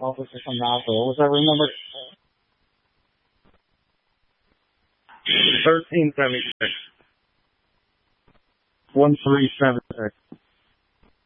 Officer from Nashville. What was that room number? 1376. 1376.